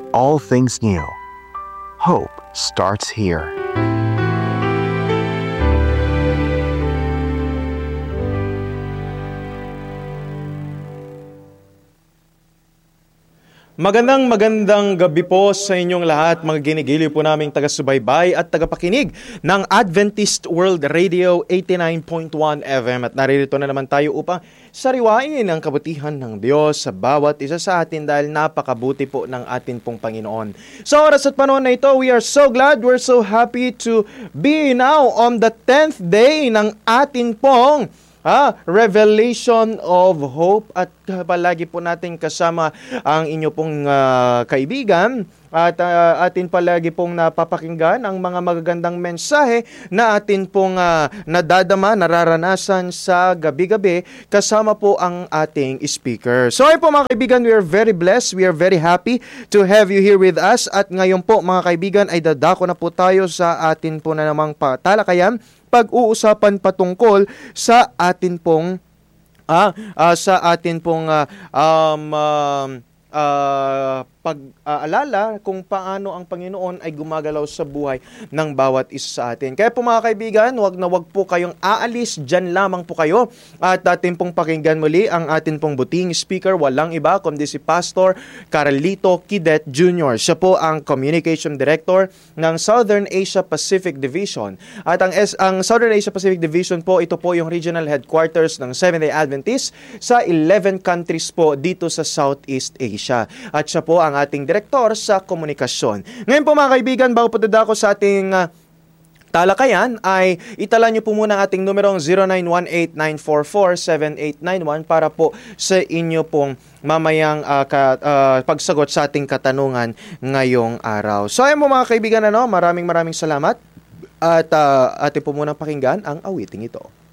all things new. Hope starts here. Magandang gabi po sa inyong lahat, mga ginigiliw po naming taga-subaybay at tagapakinig ng Adventist World Radio 89.1 FM. At naririto na naman tayo upang sariwain ang kabutihan ng Diyos sa bawat isa sa atin dahil napakabuti po ng atin pong Panginoon. Sa oras at panahon na ito, we are so glad, we're so happy to be now on the 10th day ng atin pong Revelation of Hope, at palagi po natin kasama ang inyo pong kaibigan at atin palagi pong napapakinggan ang mga magagandang mensahe na atin pong nadadama, nararanasan sa gabi-gabi kasama po ang ating speaker. So ay po mga kaibigan, we are very blessed, we are very happy to have you here with us, at ngayon po mga kaibigan ay dadako na po tayo sa atin po na namang talakayan, pag-uusapan patungkol sa atin pong pag-aalala kung paano ang Panginoon ay gumagalaw sa buhay ng bawat isa sa atin. Kaya po mga kaibigan, wag po kayong aalis, dyan lamang po kayo at atin pong pakinggan muli ang atin pong buting speaker, walang iba kundi si Pastor Carlito Kidet Jr. Siya po ang Communication Director ng Southern Asia Pacific Division. At ang Southern Asia Pacific Division po, ito po yung regional headquarters ng Seventh-day Adventist sa 11 countries po dito sa Southeast Asia. At siya po ang ating direktor sa komunikasyon. Ngayon po mga kaibigan, bago po dadako sa ating talakayan, ay itala niyo po muna ang ating numerong 0918-944-7891 para po sa inyo pong mamayang pagsagot sa ating katanungan ngayong araw. So ayun po mga kaibigan, maraming salamat at atin po muna pakinggan ang awiting ito.